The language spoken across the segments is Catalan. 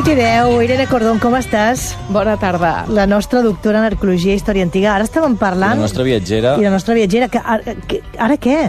8 i 10, Irene Cordón, com estàs? Bona tarda. La nostra doctora en arqueologia i història antiga. Ara estàvem parlant... I la nostra viatgera. I la nostra viatgera. Ara què?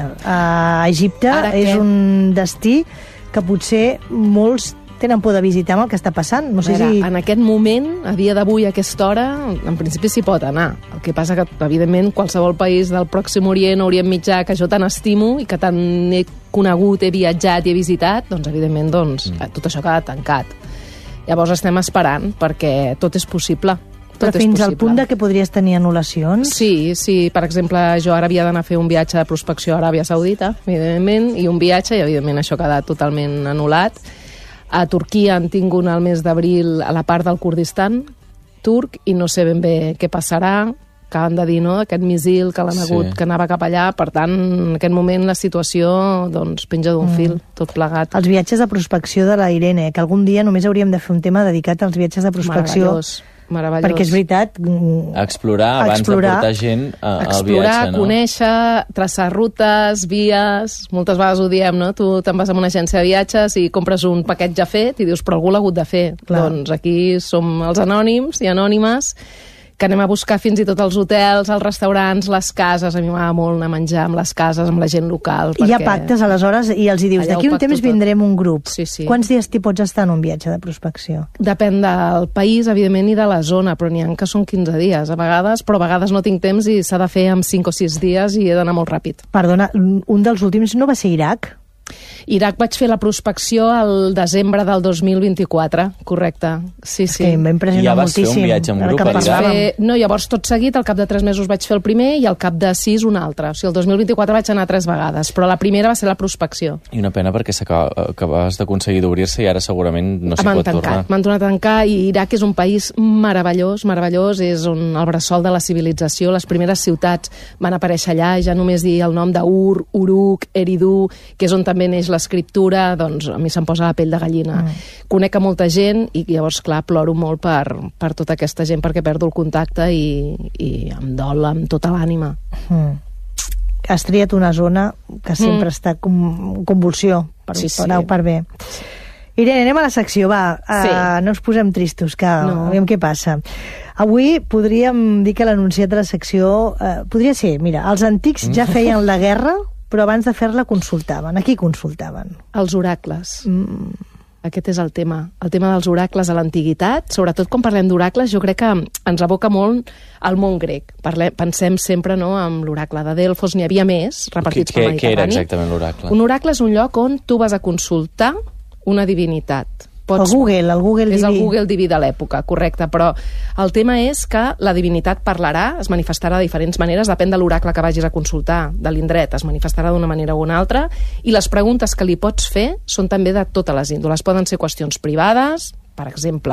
Egipte és un destí que potser molts tenen por de visitar amb el que està passant. No sé si... En aquest moment, a dia d'avui, a aquesta hora, en principi s'hi pot anar. El que passa que, evidentment, qualsevol país del Pròxim Orient, Orient Mitjà, que jo tant estimo i que tant he conegut, he viatjat i he visitat, doncs, evidentment, tot això queda tancat. Llavors estem esperant, perquè tot és possible. Però fins al punt de que podries tenir anul·lacions? Sí. Per exemple, jo ara havia d'anar a fer un viatge de prospecció a Aràbia Saudita, evidentment, i un viatge, i evidentment això ha quedat totalment anul·lat. A Turquia han tingut el mes d'abril a la part del Kurdistan turc i no sé ben bé què passarà. Acaben de dir, no?, aquest míssil que l'han hagut, que anava cap allà. Per tant, en aquest moment la situació penja d'un fil, tot plegat. Els viatges de prospecció de la Irene, que algun dia només hauríem de fer un tema dedicat als viatges de prospecció. Meravellós. Perquè és veritat... Explorar abans de portar gent al viatge, no? Conèixer, traçar rutes, vies... Moltes vegades ho diem, no? Tu te'n vas a una agència de viatges i compres un paquet ja fet i dius, però algú l'ha hagut de fer. Clar. Doncs aquí som els anònims i anònimes que anem a buscar fins i tot els hotels, els restaurants, les cases. A mi m'agrada molt anar a menjar amb les cases, amb la gent local. I hi ha pactes, aleshores, i els hi dius, d'aquí un temps vindrem un grup. Sí. Quants dies t'hi pots estar en un viatge de prospecció? Depèn del país, evidentment, i de la zona, però n'hi ha que són 15 dies, a vegades no tinc temps i s'ha de fer en 5 o 6 dies i he d'anar molt ràpid. Perdona, un dels últims no va ser Iraq? Iraq vaig fer la prospecció al desembre del 2024, correcte. Sí. Que em va impressionar moltíssim. Ja vas fer un viatge en grup a l'Iraq? No, llavors tot seguit, al cap de 3 mesos vaig fer el primer i al cap de 6 un altre. O sigui, el 2024 vaig anar 3 vegades, però la primera va ser la prospecció. I una pena perquè acabes d'aconseguir d'obrir-se i ara segurament no s'hi pot tornar. M'han tornat a tancar i Iraq és un país meravellós, és on el bressol de la civilització, les primeres ciutats van aparèixer allà, ja només dir el nom d'Ur, Uruk, Eridu, que és on també neix l'escriptura, doncs a mi se'm posa la pell de gallina. Conec a molta gent i llavors, clar, ploro molt per tota aquesta gent perquè perdo el contacte i em dol amb tota l'ànima. Has triat una zona que sempre està en convulsió, per bé. Irene, anem a la secció, va. No ens posem tristos, que aviam què passa. Avui podríem dir que l'anunciat de la secció podria ser, mira, els antics ja feien la guerra, però abans de fer-la consultaven. A qui consultaven? Els oracles. Aquest és el tema dels oracles a l'antiguitat. Sobretot quan parlem d'oracles, jo crec que ens aboca molt al món grec. Pensem sempre en l'oracle de Delfos, n'hi havia més, repartits pel Mediterrani. Què era exactament l'oracle? Un oracle és un lloc on tu vas a consultar una divinitat. El Google diví. És el Google diví de l'època, correcte, però el tema és que la divinitat parlarà, es manifestarà de diferents maneres, depèn de l'oracle que vagis a consultar, de l'indret, es manifestarà d'una manera o una altra, i les preguntes que li pots fer són també de totes les índoles. Poden ser qüestions privades, per exemple,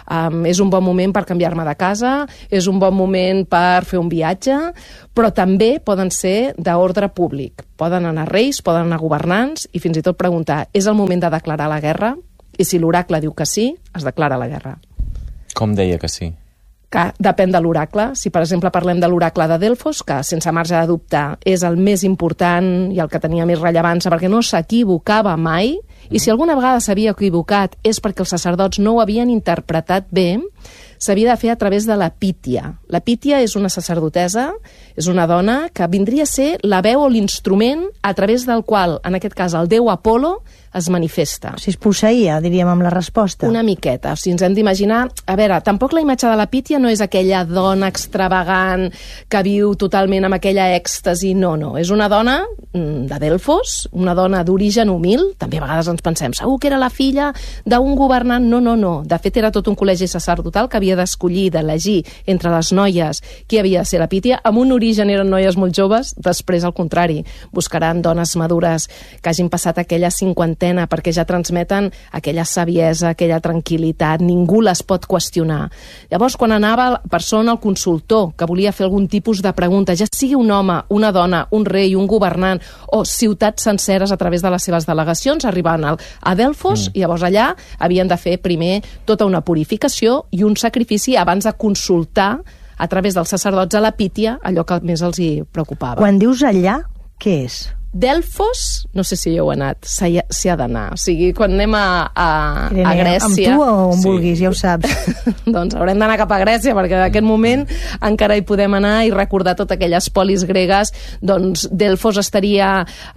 és un bon moment per canviar-me de casa, és un bon moment per fer un viatge, però també poden ser d'ordre públic. Poden anar reis, poden anar governants, i fins i tot preguntar, és el moment de declarar la guerra? I si l'oracle diu que sí, es declara la guerra. Com deia que sí? Que depèn de l'oracle. Si, per exemple, parlem de l'oracle de Delfos, que sense marge de dubte és el més important i el que tenia més rellevància perquè no s'equivocava mai, i si alguna vegada s'havia equivocat és perquè els sacerdots no ho havien interpretat bé, s'havia de fer a través de la pítia. La pítia és una sacerdotessa, és una dona que vindria a ser la veu o l'instrument a través del qual, en aquest cas, el déu Apolo es manifesta. Si es posseïa, diríem, amb la resposta. Una miqueta. O sigui, ens hem d'imaginar... A veure, tampoc la imatge de la pítia no és aquella dona extravagant que viu totalment amb aquella èxtasi. No. És una dona de Delfos, una dona d'origen humil. També a vegades ens pensem, segur que era la filla d'un governant. No. De fet, era tot un col·legi sacerdotal que havia d'escollir, d'elegir entre les noies qui havia de ser la pítia. Amb un origen eren noies molt joves, després, al contrari, buscaran dones madures que hagin passat aquella cinquantena perquè ja transmeten aquella saviesa, aquella tranquil·litat, ningú les pot qüestionar. Llavors, quan anava la persona, el consultor, que volia fer algun tipus de pregunta, ja sigui un home, una dona, un rei, un governant, o ciutats senceres a través de les seves delegacions, arribaven a Delfos, i llavors allà havien de fer primer tota una purificació i un sacrifici abans de consultar a través dels sacerdots a la pítia allò que més els hi preocupava. Quan dius allà, què és? Delfos, no sé si hi heu anat, s'hi ha d'anar. O sigui, quan anem a Grècia... Amb tu o on vulguis, ja ho saps. Doncs haurem d'anar cap a Grècia, perquè en aquest moment encara hi podem anar i recordar totes aquelles polis gregues. Doncs Delfos estaria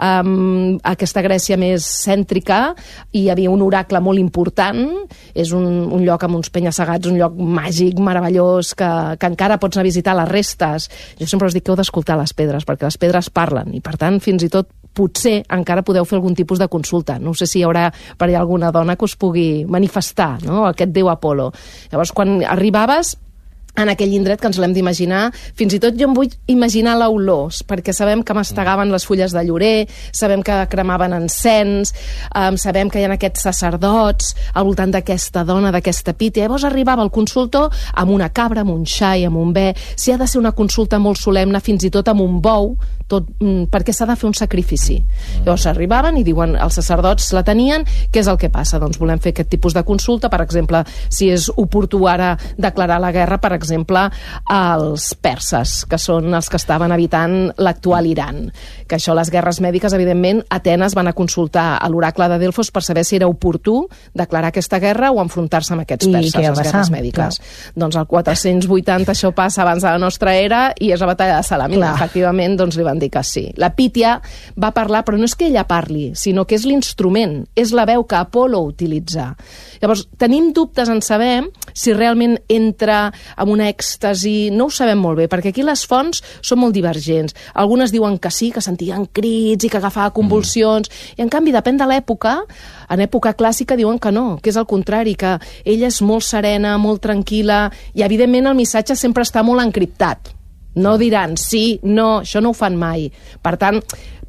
aquesta Grècia més cèntrica, i hi havia un oracle molt important. És un lloc amb uns penya-segats, un lloc màgic, meravellós, que encara pots anar a visitar les restes. Jo sempre us dic que heu d'escoltar les pedres, perquè les pedres parlen, i per tant, fins i tot potser encara podeu fer algun tipus de consulta. No sé si hi haurà per allà alguna dona que us pugui manifestar, no?, aquest déu Apolo. Llavors, quan arribaves en aquell indret, que ens l'hem d'imaginar, fins i tot jo em vull imaginar l'olor, perquè sabem que mastegaven les fulles de llorer, sabem que cremaven encens, sabem que hi ha aquests sacerdots al voltant d'aquesta dona, d'aquesta Pítia. Llavors arribava el consultor amb una cabra, amb un xai, amb un bé. Si ha de ser una consulta molt solemne, fins i tot amb un bou, perquè s'ha de fer un sacrifici. Llavors arribaven i diuen, els sacerdots la tenien, què és el que passa? Doncs volem fer aquest tipus de consulta, per exemple, si és oportú ara declarar la guerra, per exemple, als perses, que són els que estaven habitant l'actual Iran. Que això, les guerres mèdiques, evidentment, Atenes van a consultar a l'oracle de Delfos per saber si era oportú declarar aquesta guerra o enfrontar-se amb aquests perses, les guerres mèdiques. Doncs al 480 això passa abans de la nostra era, i és la batalla de Salamina. Efectivament, doncs li van dir que sí. La Pítia va parlar, però no és que ella parli, sinó que és l'instrument, és la veu que Apolo utilitza. Llavors, tenim dubtes en saber si realment entra amb una èxtasi, no ho sabem molt bé, perquè aquí les fonts són molt divergents. Algunes diuen que sí, que sentien crits i que agafava convulsions, i en canvi, depèn de l'època, en època clàssica diuen que no, que és el contrari, que ella és molt serena, molt tranquil·la, i evidentment el missatge sempre està molt encriptat. No diran sí, no, això no ho fan mai. Per tant,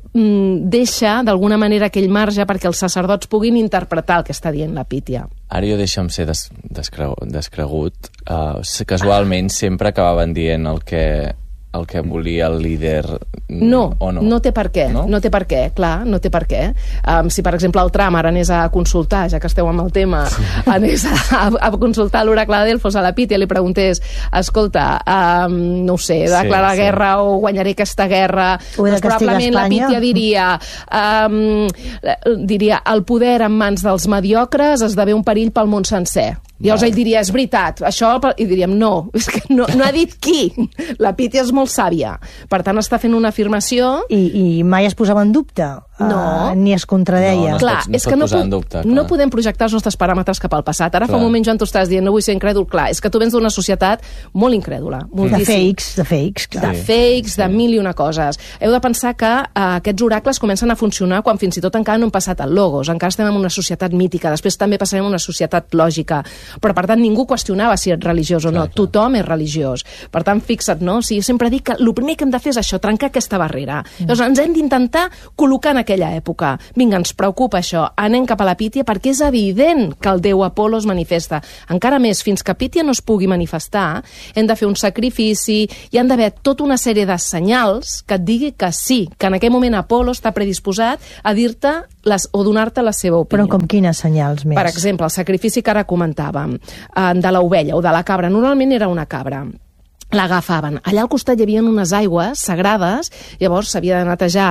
deixa d'alguna manera aquell marge perquè els sacerdots puguin interpretar el que està dient la Pítia. Ara jo deixa'm ser descregut. Casualment sempre acabaven dient el que volia el líder. No té per què. No té per què, clar, no té per què. Si, per exemple, el Trump ara anés a consultar, ja que esteu amb el tema, anés a consultar l'oracle de Delfos a la Pítia i li preguntés, escolta, no ho sé, declarar guerra o guanyaré aquesta guerra, doncs probablement la Pítia diria el poder en mans dels mediocres esdevé un perill pel món sencer. Llavors ell diria, és veritat, això... I diríem, no, és que no ha dit qui. La Pítia és molt sàvia. Per tant, està fent una afirmació... I mai es posava en dubte? No. Ni es contradeia? No podem projectar els nostres paràmetres cap al passat. Ara fa un moment, Joan, tu estàs dient, no vull ser incrèdul. Clar, és que tu vens d'una societat molt incrèdula. De fakes, clar. De fakes, de mil i una coses. Heu de pensar que aquests oracles comencen a funcionar quan fins i tot encara no hem passat al logos. Encara estem en una societat mítica. Després també passarem a una societat lògica. Però, per tant, ningú qüestionava si ets religiós o no. Tothom és religiós. Per tant, fixa't, no? O sigui, jo sempre dic que el primer que hem de fer és això, trencar aquesta barrera. Llavors, ens hem d'intentar col·locar en aquella època. Vinga, ens preocupa això. Anem cap a la Pítia perquè és evident que el déu Apolo es manifesta. Encara més, fins que Pítia no es pugui manifestar, hem de fer un sacrifici, hi han d'haver tota una sèrie de senyals que et digui que sí, que en aquell moment Apolo està predisposat a dir-te o donar-te la seva opinió. Però com quines senyals més? Per exemple, el sacrifici que ara comentàvem, de l'ovella o de la cabra. Normalment era una cabra. L'agafaven. Allà al costat hi havia unes aigües sagrades, llavors s'havia de netejar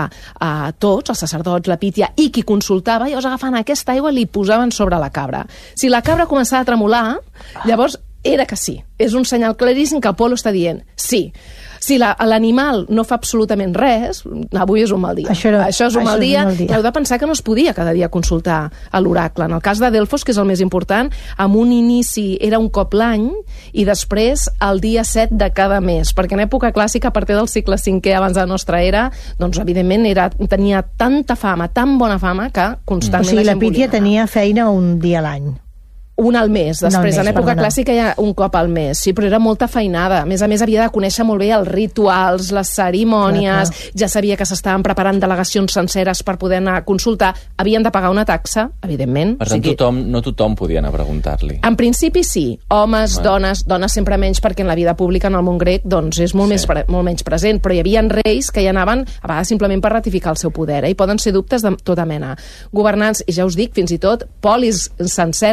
tots, els sacerdots, la Pítia, i qui consultava, llavors agafaven aquesta aigua i li posaven sobre la cabra. Si la cabra començava a tremolar, llavors era que sí. És un senyal claríssim que Apolo està dient sí. Si l'animal no fa absolutament res, avui és un mal dia. Això és un mal dia. Heu de pensar que no es podia cada dia consultar a l'oracle. En el cas de Delfos, que és el més important, amb un inici era un cop l'any i després el dia 7 de cada mes, perquè en època clàssica, a partir del segle V abans de la nostra era, doncs evidentment tenia tanta fama, tan bona fama, que constantment la gent volia anar. O sigui, la Pítia tenia feina un dia a l'any. Un al mes, després, en època clàssica ja un cop al mes, sí, però era molta feinada. A més havia de conèixer molt bé els rituals, les cerimònies, ja sabia que s'estaven preparant delegacions senceres per poder anar a consultar, havien de pagar una taxa, evidentment. Per tant, no tothom podia anar a preguntar-li. En principi sí, homes, dones sempre menys, perquè en la vida pública en el món grec doncs és molt menys present, però hi havia reis que hi anaven a vegades simplement per ratificar el seu poder, i poden ser dubtes de tota mena. Governants, i ja us dic, fins i tot polis senceres, que dius,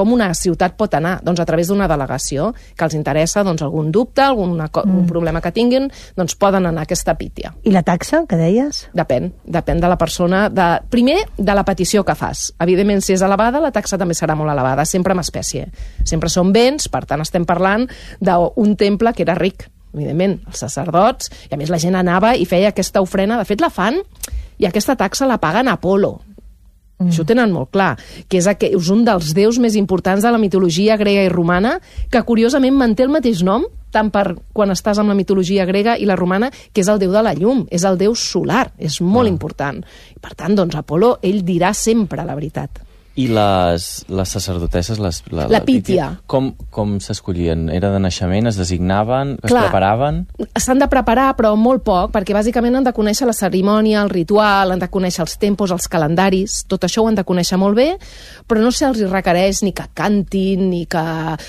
com una ciutat pot anar? Doncs a través d'una delegació que els interessa algun dubte, algun problema que tinguin, doncs poden anar a aquesta Pítia. I la taxa, que deies? Depèn de la persona. Primer, de la petició que fas. Evidentment, si és elevada, la taxa també serà molt elevada, sempre amb espècie. Sempre són béns, per tant estem parlant d'un temple que era ric, evidentment, els sacerdots, i a més la gent anava i feia aquesta ofrena, de fet la fan, i aquesta taxa la paguen a Apolo. Això ho tenen molt clar, que és un dels déus més importants de la mitologia grega i romana, que curiosament manté el mateix nom, tant per quan estàs amb la mitologia grega i la romana, que és el déu de la llum, és el déu solar, és molt important. I per tant, doncs, Apolo, ell dirà sempre la veritat. I les sacerdotesses, la Pítia. Com s'escollien? Era de naixement? Es designaven? Es preparaven? S'han de preparar, però molt poc, perquè bàsicament han de conèixer la cerimònia, el ritual, han de conèixer els tempos, els calendaris, tot això ho han de conèixer molt bé, però no se'ls requereix ni que cantin, ni que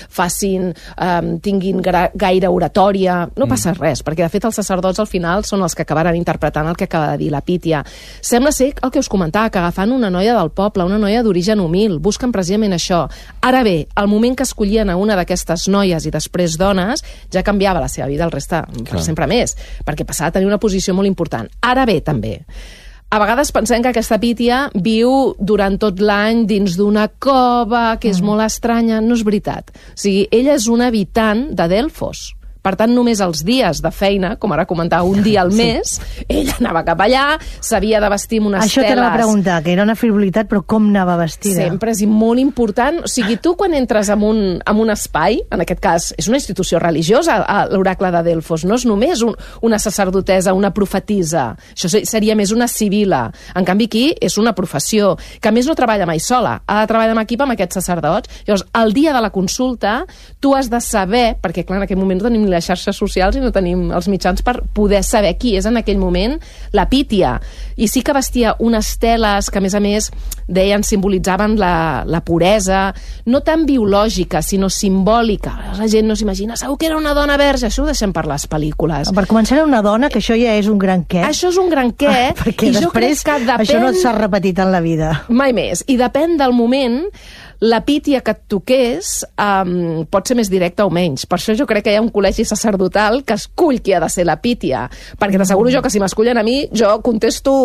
tinguin gaire oratòria, no passa res, perquè de fet els sacerdots al final són els que acabaran interpretant el que acaba de dir la Pítia. Sembla ser el que us comentava, que agafant una noia del poble, una noia d'origen humil, busquen precisament això. Ara bé, al moment que escollien a una d'aquestes noies i després dones, ja canviava la seva vida el resta per sempre més, perquè passava a tenir una posició molt important. Ara bé, també, a vegades pensem que aquesta Pítia viu durant tot l'any dins d'una cova que és molt estranya. No és veritat. O sigui, ella és una habitant de Delfos. Per tant, només els dies de feina, com ara comentava, un dia al mes, ella anava cap allà, s'havia de vestir amb unes teles... Això t'anava a preguntar, que era una frivolitat, però com anava vestida? Sempre és molt important. O sigui, tu quan entres en un espai, en aquest cas, és una institució religiosa, l'oracle de Delfos, no és només una sacerdotessa, una profetisa. Això seria més una civila. En canvi, aquí és una professió, que a més no treballa mai sola, ha de treballar en equip amb aquests sacerdots. Llavors, el dia de la consulta, tu has de saber, perquè clar, en aquell moment no tenim les xarxes socials i no tenim els mitjans per poder saber qui és en aquell moment la Pítia. I sí que vestia unes teles que, a més, deien, simbolitzaven la puresa, no tan biològica, sinó simbòlica. La gent no s'imagina, segur que era una dona verge, això ho deixem per les pel·lícules. Per començar, era una dona, que això ja és un gran què. Això és un gran què, perquè i jo crec que depèn... Això no s'ha repetit en la vida. Mai més. I depèn del moment, la Pítia que et toqués pot ser més directa o menys. Per això jo crec que hi ha un col·legi sacerdotal que escull qui ha de ser la Pítia. Perquè t'asseguro jo que si m'escullen a mi, jo contesto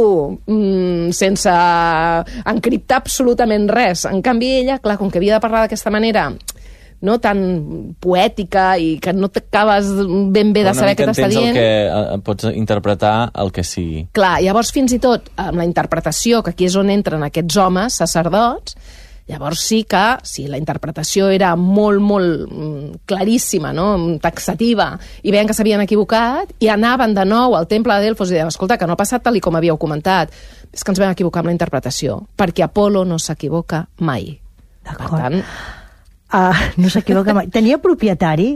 sense encriptar absolutament res. En canvi, ella, clar, com que havia de parlar d'aquesta manera no tan poètica i que no t'acabes ben bé de saber què t'està dient... Pots interpretar el que sigui. Clar, llavors fins i tot amb la interpretació, que aquí és on entren aquests homes, sacerdots, llavors sí que, si la interpretació era molt, molt claríssima, no? Taxativa, i veien que s'havien equivocat, i anaven de nou al temple de Delfos i deien, escolta, que no ha passat tal com havíeu comentat, és que ens vam equivocar amb la interpretació, perquè Apolo no s'equivoca mai. Per tant... no s'equivoca mai. Tenia propietari...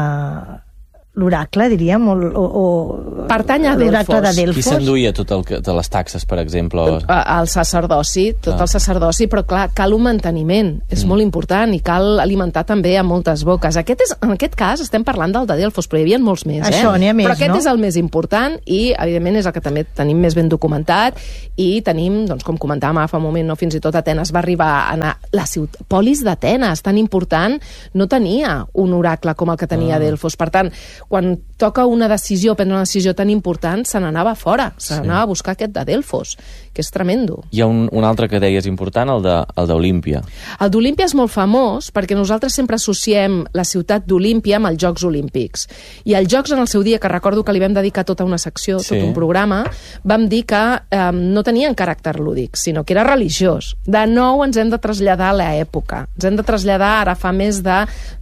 l'oracle, diríem, o pertany a Delfos. Qui s'enduia de les taxes, per exemple? El sacerdoci, el sacerdoci, però clar, cal un manteniment, és molt important, i cal alimentar també a moltes boques. En aquest cas estem parlant del de Delfos, però hi havia molts més, Això, n'hi ha més, però aquest no? És el més important i, evidentment, és el que també tenim més ben documentat i tenim, doncs, com comentàvem fa un moment, no, fins i tot Atenes va arribar a anar... La polis d'Atenes, tan important, no tenia un oracle com el que tenia Delfos. Per tant, quan toca una decisió, prendre una decisió tan important, se n'anava fora, se n'anava a buscar aquest de Delfos, que és tremendo. Hi ha un altre que deies important, el d'Olímpia. El d'Olímpia és molt famós perquè nosaltres sempre associem la ciutat d'Olímpia amb els Jocs Olímpics. I els Jocs, en el seu dia, que recordo que li vam dedicar tota una secció, tot un programa, vam dir que no tenien caràcter lúdic, sinó que era religiós. De nou ens hem de traslladar a l'època. Ens hem de traslladar ara fa més de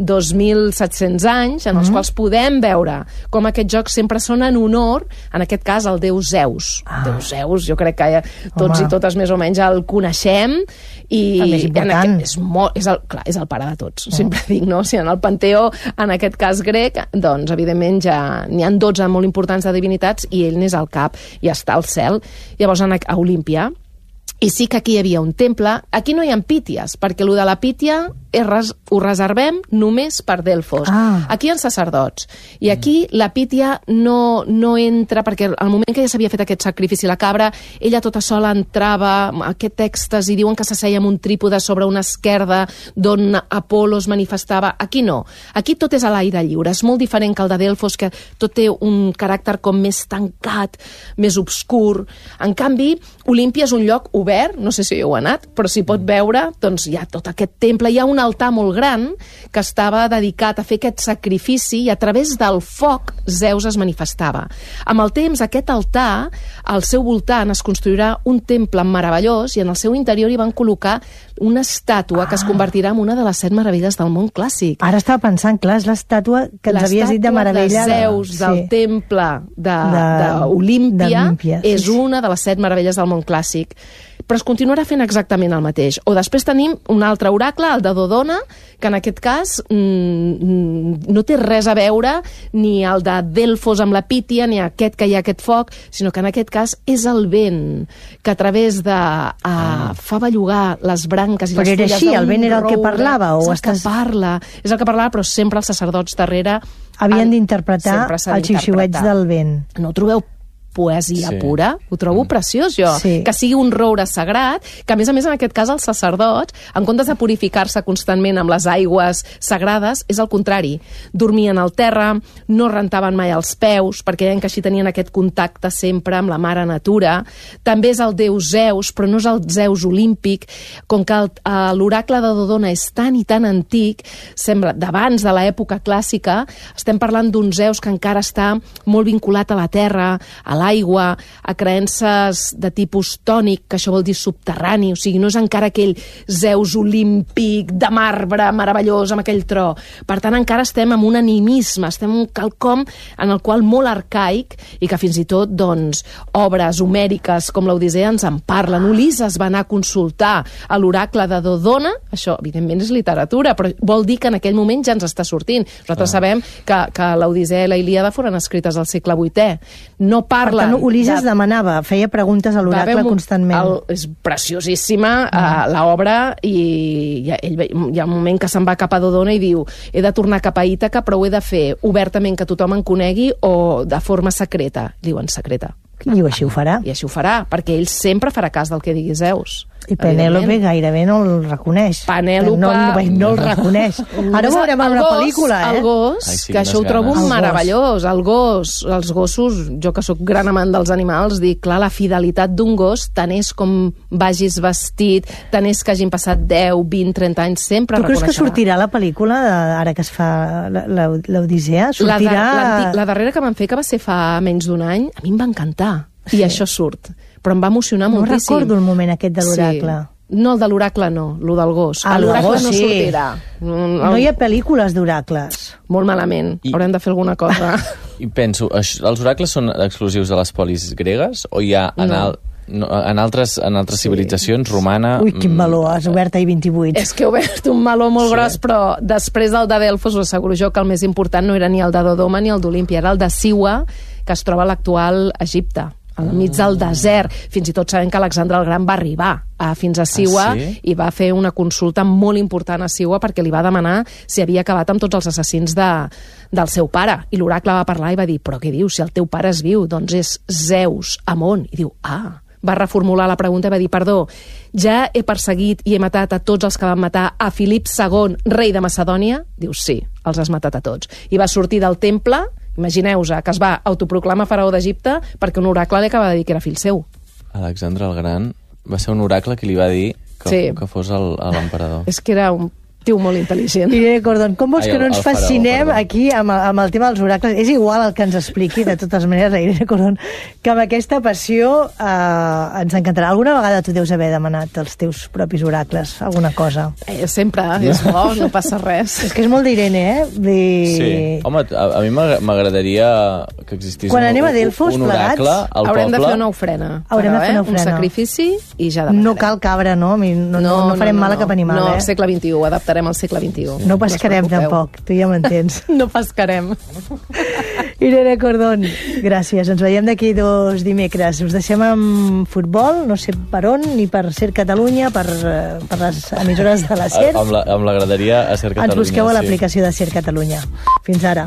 2.700 anys, en els quals podem veure com aquests jocs sempre són en honor, en aquest cas, al déu Zeus. Déu Zeus, jo crec que tots i totes més o menys el coneixem i és el pare de tots, sempre dic, no? Si en el panteó, en aquest cas grec, doncs evidentment ja n'hi ha 12 molt importants de divinitats i ell n'és al cap i està al cel. Llavors a Olímpia, i sí que aquí hi havia un temple, aquí no hi ha Píties, perquè el de la Pítia ho reservem només per Delfos. Aquí hi ha sacerdots. I aquí la Pítia no entra, perquè al moment que ja s'havia fet aquest sacrifici la cabra, ella tota sola entrava a aquest èxtasi, diuen que s'asseia amb un trípode sobre una esquerda d'on Apol·lo es manifestava. Aquí no. Aquí tot és a l'aire lliure. És molt diferent que el de Delfos, que tot té un caràcter com més tancat, més obscur. En canvi, Olímpia és un lloc obert, no sé si hi heu anat, però s'hi pot veure, doncs hi ha tot aquest temple, hi ha un altar molt gran que estava dedicat a fer aquest sacrifici i a través del foc Zeus es manifestava. Amb el temps, aquest altar, al seu voltant es construirà un temple meravellós i en el seu interior hi van col·locar una estàtua que es convertirà en una de les 7 meravelles del món clàssic. Ara estava pensant, clar, és l'estàtua que ens havies dit de meravella. L'estàtua de Zeus del temple d'Olímpia és una de les 7 meravelles del món clàssic. Però es continuarà fent exactament el mateix. O després tenim un altre oracle, el de Dodona, que en aquest cas no té res a veure ni el de Delfos amb la Pítia, ni aquest que hi ha aquest foc, sinó que en aquest cas és el vent, que a través de fa bellugar les branques i les fulles d'un roure. Però era així, el vent era el que parlava? És el que parla, però sempre els sacerdots darrere havien d'interpretar els xiuxiuets del vent. No ho trobeu poesia pura? Ho trobo preciós, jo. Que sigui un roure sagrat, que a més en aquest cas els sacerdots, en comptes de purificar-se constantment amb les aigües sagrades, és el contrari. Dormien al terra, no rentaven mai els peus, perquè deien que així tenien aquest contacte sempre amb la mare natura. També és el déu Zeus, però no és el Zeus olímpic. Com que l'oracle de Dodona és tan i tan antic, sembla d'abans de l'època clàssica, estem parlant d'un Zeus que encara està molt vinculat a la terra, a l'aigua, a creences de tipus tònic, que això vol dir subterrani, o sigui, no és encara aquell Zeus olímpic de marbre meravellós amb aquell tro. Per tant, encara estem amb un animisme, estem en un quelcom en el qual molt arcaic i que fins i tot, doncs, obres homèriques com l'Odissea ens en parlen. Ulisses va anar a consultar a l'oracle de Dodona, això, evidentment, és literatura, però vol dir que en aquell moment ja ens està sortint. Nosaltres sabem que l'Odissea i la Ilíada foren escrites al segle VIII. No parla... Per tant, Ulisses demanava, feia preguntes a l'oracle constantment. És preciosíssima l'obra i hi ha un moment que se'n va cap a Dodona i diu he de tornar cap a Ítaca, però ho he de fer obertament que tothom en conegui o de forma secreta. Diuen secreta. I així ho farà. I així ho farà, perquè ell sempre farà cas del que digui Zeus. I Penèlope gairebé no el reconeix. Penèlope... No el reconeix. Ara ho veurem en una pel·lícula, El gos, que això ho trobo meravellós. Els gossos, jo que sóc gran amant dels animals, dic, clar, la fidelitat d'un gos, tant és com vagis vestit, tant és que hagin passat 10, 20, 30 anys, sempre reconeixerà. Tu creus que sortirà la pel·lícula, ara que es fa l'Odissea? La darrera que van fer, que va ser fa menys d'un any, a mi em va encantar. I això surt. Però em va emocionar moltíssim. No recordo el moment aquest de l'oracle. No, el de l'oracle no, el del gos. L'oracle no sortirà. No hi ha pel·lícules d'oracles. Molt malament. Haurem de fer alguna cosa. I penso, els oracles són exclusius de les polis gregues o hi ha en altres civilitzacions, romana... Ui, quin meló, has obert ahir 28. És que he obert un meló molt gros, però després del de Delfos us asseguro jo que el més important no era ni el de Dodoma ni el d'Olímpia, era el de Siwa, que es troba a l'actual Egipte, al mig del desert. Fins i tot sabem que Alexandre el Gran va arribar fins a Siwa i va fer una consulta molt important a Siwa perquè li va demanar si havia acabat amb tots els assassins del seu pare. I l'oracle va parlar i va dir, però què dius, si el teu pare es viu, doncs és Zeus Amon. I diu, va reformular la pregunta i va dir, perdó, ja he perseguit i he matat a tots els que van matar a Filip II, rei de Macedònia? Diu, sí, els has matat a tots. I va sortir del temple, imagineu-vos, que es va autoproclamar faraó d'Egipte perquè un oracle li acaba de dir que era fill seu. Alexandre el Gran va ser un oracle que li va dir que fos l'emperador. És que era un tio molt intel·ligent. Irene Cordon, com vols que no ens fascinem aquí amb el tema dels oracles? És igual el que ens expliqui, de totes maneres, Irene Cordon, que amb aquesta passió ens encantarà. Alguna vegada tu deus haver demanat els teus propis oracles, alguna cosa? Sempre, és bo, no passa res. És que és molt d'Irene, Sí. Home, a mi m'agradaria que existís un oracle al poble. Haurem de fer una ofrena. Un sacrifici i ja demanarem. No cal cabra, no? No farem mal a cap animal, No, segle XXI, adaptarem adaptarem al segle XXI. No pescarem tampoc, tu ja m'entens. No pescarem. Irene Cordón, gràcies. Ens veiem d'aquí 2 dimecres. Us deixem amb futbol, no sé per on, ni per Ser Catalunya, per les emissores de la SER. Amb la graderia a Ser Catalunya. Ens busqueu a l'aplicació de Ser Catalunya. Fins ara.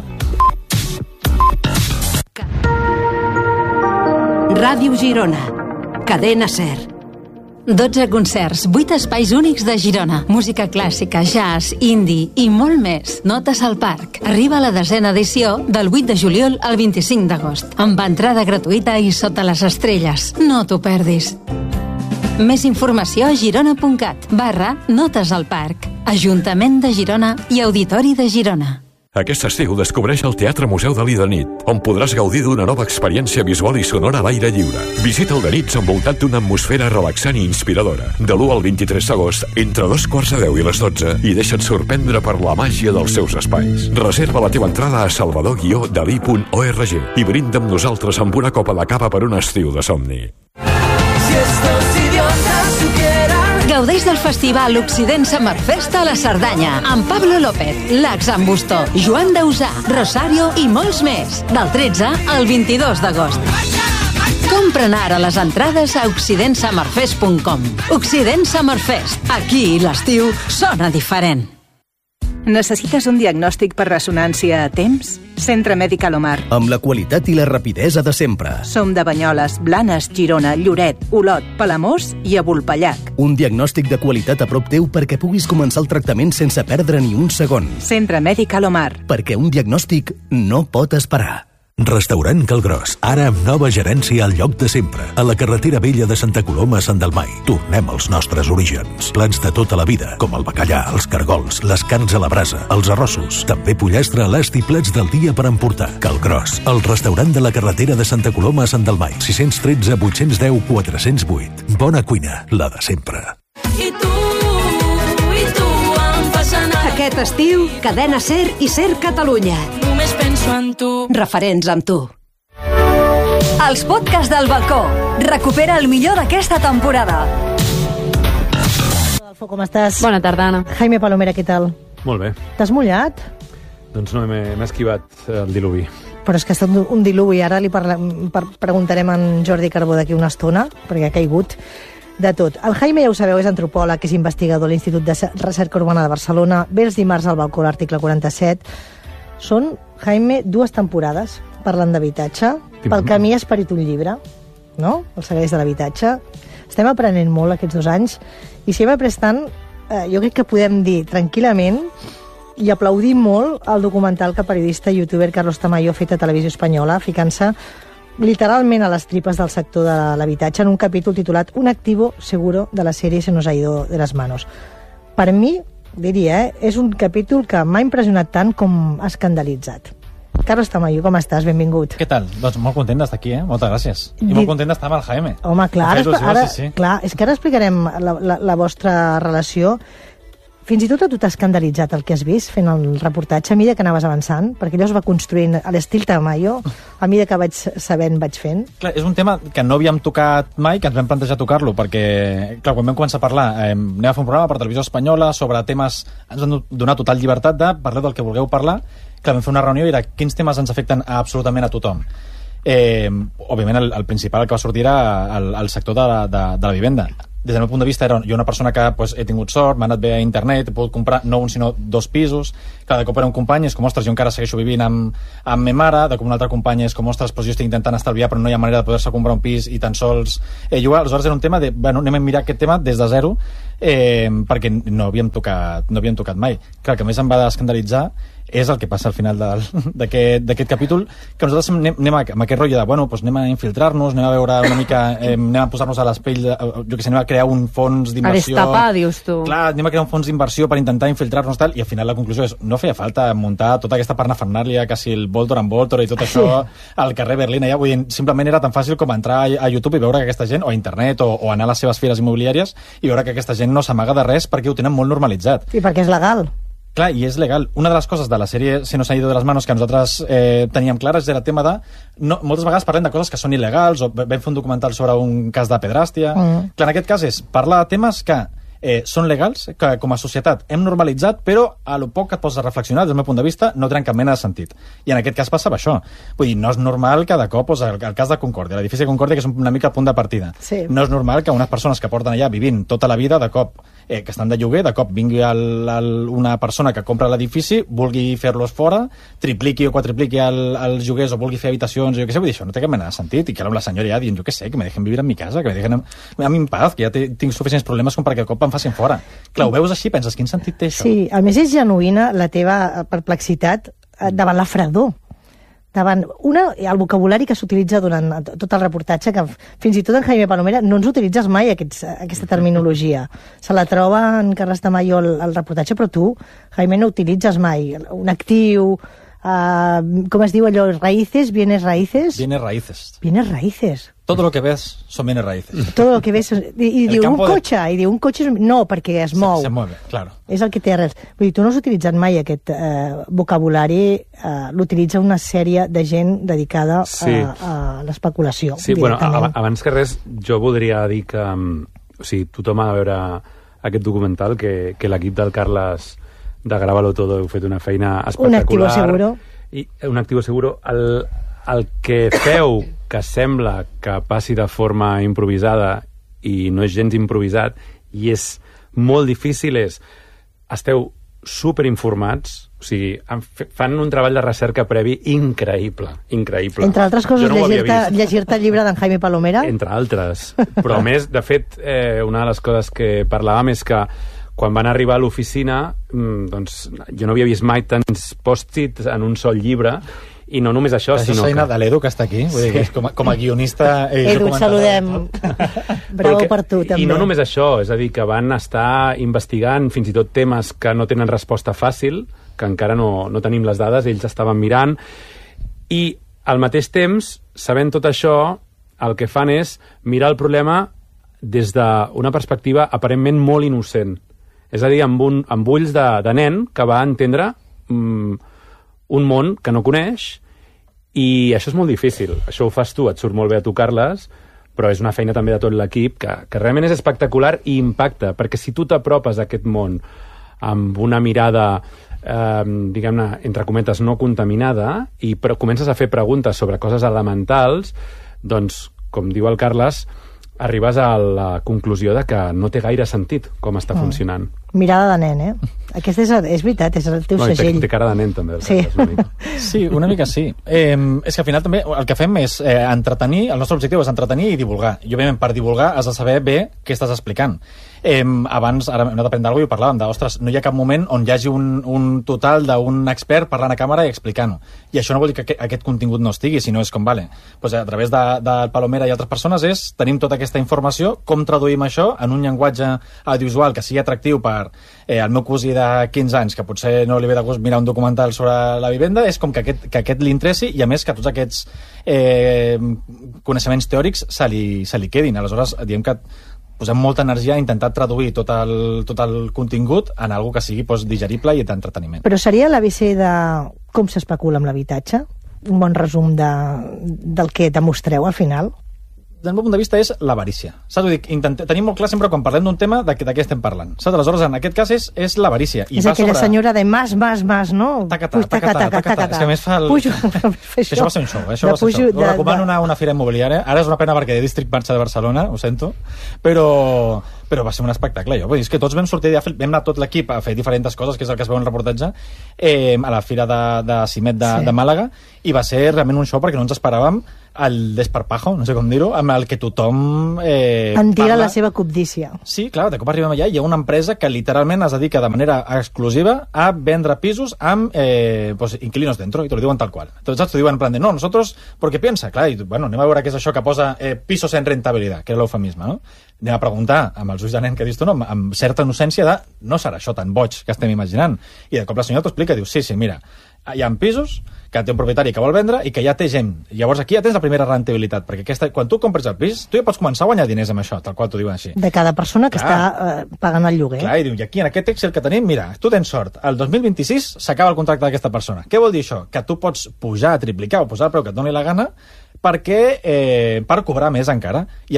Ràdio Girona. Cadena SER. 12 concerts, 8 espais únics de Girona. Música clàssica, jazz, indie i molt més. Notes al Parc. Arriba la 10ª edició del 8 de juliol al 25 d'agost. Amb entrada gratuïta i sota les estrelles. No t'ho perdis. Més informació a girona.cat/Notes al Parc. Ajuntament de Girona i Auditori de Girona. Aquest estiu descobreix el Teatre Museu Dalí de nit, on podràs gaudir d'una nova experiència visual i sonora a l'aire lliure. Visita el de nit envoltat d'una atmosfera relaxant i inspiradora. De l'1 al 23 d'agost, entre 2:45 i les 12, i deixa't sorprendre per la màgia dels seus espais. Reserva la teva entrada a salvador-dalí.org i brinda amb nosaltres amb una copa de cava per un estiu de somni. Si estos idiotas supieran. Gaudeix del festival Occident Summer Fest a la Cerdanya, amb Pablo López, Lax Ambustó, Joan Dausà, Rosario i molts més. Del 13 al 22 d'agost. Compra'n ara les entrades a occidentsummerfest.com. Occident Summer Fest. Aquí l'estiu sona diferent. Necessites un diagnòstic per ressonància a temps? Centre Mèdic Alomar. Amb la qualitat i la rapidesa de sempre. Som de Banyoles, Blanes, Girona, Lloret, Olot, Palamós i a Vulpellac. Un diagnòstic de qualitat a prop teu perquè puguis començar el tractament sense perdre ni un segon. Centre Mèdic Alomar. Perquè un diagnòstic no pot esperar. Restaurant Calgròs, ara amb nova gerència al lloc de sempre, a la carretera vella de Santa Coloma a Sant Dalmai. Tornem als nostres orígens. Plans de tota la vida, com el bacallà, els cargols, les carns a la brasa, els arrossos, també pollastre a l'ast i plats del dia per emportar. Calgròs, el restaurant de la carretera de Santa Coloma a Sant Dalmai. 613 810 408. Bona cuina, la de sempre. I tu em fas anar. Aquest estiu, Cadena SER i SER Catalunya. Només penso en tu. Referents amb tu. Els podcasts del balcó. Recupera el millor d'aquesta temporada. Adolfo, com estàs? Bona tarda, Anna. Jaime Palomera, què tal? Molt bé. T'has mullat? Doncs no, m'he esquivat el diluvi. Però és que ha estat un diluvi. Ara li preguntarem a en Jordi Carbó d'aquí una estona, perquè ha caigut de tot. El Jaime, ja ho sabeu, és antropòleg, és investigador a l'Institut de Recerca Urbana de Barcelona. Ve els dimarts al balcó, l'article 47. Són, Jaime, 2 temporades parlant d'habitatge. Pel camí ha esperit un llibre, no? Els secrets de l'habitatge. Estem aprenent molt aquests 2 anys i si hem après tant, jo crec que podem dir tranquil·lament i aplaudir molt el documental que el periodista i youtuber Carlos Tamayo ha fet a Televisió Espanyola, ficant-se literalment a les tripes del sector de l'habitatge en un capítol titulat Un activo seguro de la sèrie Se nos ha ido de las manos. Per mi, diria, és un capítol que m'ha impressionat tant com ha escandalitzat. Carlos Tamayo, com estàs? Benvingut. Què tal? Doncs molt content d'estar aquí, Moltes gràcies. I molt content d'estar amb el Jaime. Home, clar, sí. Clar, és que ara explicarem la vostra relació. Fins i tot a tu t'ha escandalitzat el que has vist fent el reportatge a mesura que anaves avançant, perquè allò es va construint a l'estil Tamayo, a mesura que vaig sabent, vaig fent. Clar, és un tema que no havíem tocat mai, que ens vam plantejar tocar-lo, perquè, clar, quan vam començar a parlar, anem a fer un programa per Televisió Espanyola sobre temes, ens han donat total llibertat de parlar del que vulgueu parlar. Clar, vam fer una reunió i era quins temes ens afecten absolutament a tothom. Òbviament, el principal que va sortir era el sector de la vivenda. Des del meu punt de vista, jo una persona que he tingut sort, m'ha anat bé a internet, he pogut comprar no un sinó 2 pisos, cada cop era un company, és com, ostres, jo encara segueixo vivint amb ma mare, de com un altre company és com, ostres, però jo estic intentant estalviar però no hi ha manera de poder-se comprar un pis i tan sols llogar. Aleshores era un tema de, bueno, anem a mirar aquest tema des de zero, perquè no havíem tocat mai. Clar, que a més em va escandalitzar és el que passa al final d'aquest capítol, que nosaltres anem amb aquest rotllo de, bueno, doncs anem a infiltrar-nos, anem a veure una mica, anem a posar-nos a l'espell, jo que sé, anem a crear un fons d'inversió. A destapar, dius tu. Clar, anem a crear un fons d'inversió per intentar infiltrar-nos tal, i al final la conclusió és, no feia falta muntar tota aquesta parnafernàlia, quasi el Voltor and Voltor i tot això al carrer Berlín allà, vull dir, simplement era tan fàcil com entrar a YouTube i veure que aquesta gent, o a internet, o anar a les seves fires immobiliàries, i veure que aquesta gent no s'amaga de res perquè ho tenen molt normalitzat. I perquè és legal. Clar, i és legal. Una de les coses de la sèrie Se nos ha ido de las manos que nosaltres teníem clares era el tema de... moltes vegades parlem de coses que són il·legals, o vam fer un documental sobre un cas de pedràstia. Clar, en aquest cas és parlar de temes que són legals, que com a societat hem normalitzat, però a lo poc que et poses a reflexionar, des del meu punt de vista, no tenen cap mena de sentit. I en aquest cas passava això. Vull dir, no és normal que de cop, el cas de Concòrdia, l'edifici de Concòrdia, que és una mica el punt de partida. Sí. No és normal que unes persones que porten allà vivint tota la vida, de cop, que estan de lloguer, de cop vingui una persona que compra l'edifici, vulgui fer-los fora, tripliqui o quadripliqui els lloguers o vulgui fer habitacions, jo què sé, vull dir, això no té cap mena de sentit, i que la senyora ja dient, jo què sé, que me dejen vivir en mi casa, que me dejen a mi en paz, que ja tinc suficients problemes com perquè de cop em facin fora. Clar, ho veus així, penses, quin sentit té això? Sí, a més és genuïna la teva perplexitat davant la fredor, davant el vocabulari que s'utilitza durant tot el reportatge, que fins i tot en Jaime Palomera no ens utilitzes mai aquesta terminologia. Se la troba en Carles Tamayo el reportatge, però tu, Jaime, no utilitzes mai. Un actiu, com es diu allò, raíces, bienes raíces? Bienes raíces. Bienes raíces. Todo lo que ves son bienes raíces. Todo lo que ves... I diu un cotxe... No, perquè es mou. Se mueve, claro. És el que té arrels. Vull dir, tu no has utilitzat mai aquest vocabulari, l'utilitza una sèrie de gent dedicada a l'especulació. Sí, bueno, abans que res, jo voldria dir que tothom ha de veure aquest documental, que l'equip del Carles de Grábalo Todo heu fet una feina espectacular. Un activo seguro. Un activo seguro. El que feu, que sembla que passi de forma improvisada i no és gens improvisat i és molt difícil, esteu superinformats, o sigui, fan un treball de recerca previ increïble. Entre altres coses, llegir-te el llibre d'en Jaime Palomera? Entre altres. Però a més, de fet, una de les coses que parlàvem és que quan van arribar a l'oficina, doncs, jo no havia vist mai tants post-its en un sol llibre. I no només això, sinó que... Això és feina de l'Edu, que està aquí. Vull dir que és com a guionista... Edu, et saludem. Bravo per tu, també. I no només això, és a dir, que van estar investigant fins i tot temes que no tenen resposta fàcil, que encara no tenim les dades, ells estaven mirant, i al mateix temps, sabent tot això, el que fan és mirar el problema des d'una perspectiva aparentment molt innocent. És a dir, amb ulls de nen que va entendre un món que no coneix, i això és molt difícil. Això ho fas tu, et surt molt bé a tu, Carles, però és una feina també de tot l'equip que realment és espectacular i impacta, perquè si tu t'apropes a aquest món amb una mirada, diguem-ne, entre cometes, no contaminada, però comences a fer preguntes sobre coses elementals, doncs, com diu el Carles, arribes a la conclusió de que no té gaire sentit com està funcionant. Mirada de nen, Aquest és veritat, és el teu segell. Té cara de nen, també. Sí, una mica sí. És que al final també el que fem és entretenir, el nostre objectiu és entretenir i divulgar. I, òbviament, per divulgar has de saber bé què estàs explicant. Abans, ara hem anat a prendre alguna cosa i parlàvem ostres, no hi ha cap moment on hi hagi un total d'un expert parlant a càmera i explicant-ho. I això no vol dir que aquest contingut no estigui, sinó és com, vale, doncs a través del Palomera i altres persones tenim tota aquesta informació, com traduïm això en un llenguatge audiovisual que sigui atractiu per el meu cosí de 15 anys, que potser no li ve de gust mirar un documental sobre la vivenda, és com que aquest li interessi i a més que tots aquests coneixements teòrics se li quedin. Aleshores, diem que posem molta energia a intentar traduir tot el contingut en algo que sigui digerible i d'entreteniment. Però seria l'ABC de com s'especula amb l'habitatge? Un bon resum del que demostreu al final? Des del meu punt de vista és l'avarícia. Saps? Tenim molt clar sempre quan parlem d'un tema de què estem parlant. Saps? Aleshores, en aquest cas és l'avarícia. És aquella senyora de mas, no? Tacatà. És que a més fa això va ser un show. Això va ser un show. Ho recomano una fira immobiliària. Ara és una pena perquè District marxa de Barcelona, ho sento, però va ser un espectacle. Vull dir, és que tots vam sortir, vam anar tot l'equip a fer diferents coses, que és el que es veu en el reportatge, a la fira de Cimet de Màlaga, i va ser realment un show perquè no ens esperàvem el desparpajo, no sé com dir-ho, amb el que tothom entira la seva cobdícia. Sí, clar, de cop arribem allà i hi ha una empresa que literalment es dedica de manera exclusiva a vendre pisos amb inquilinos dentro, i te lo diuen tal qual. Entonces te diuen en plan de, no, nosotros, porque piensa, clar, i bueno, anem a veure què és això que posa pisos en rentabilitat, que és l'eufemisme, no? Anem a preguntar amb els ulls de nen que dius tu, no, amb certa innocència de no serà això tan boig que estem imaginant. I de cop la senyora t'ho explica i diu, sí, mira, hi ha pisos que té un propietari que vol vendre i que ja té gent. Llavors aquí ja tens la primera rentabilitat, perquè quan tu compres el pis, tu ja pots començar a guanyar diners amb això, tal qual t'ho diuen així. De cada persona que està pagant el lloguer. Clar, i diu, i aquí en aquest Excel que tenim, mira, tu tens sort, el 2026 s'acaba el contracte d'aquesta persona. Què vol dir això? Que tu pots pujar, triplicar o posar el preu que et doni la gana per cobrar més encara. I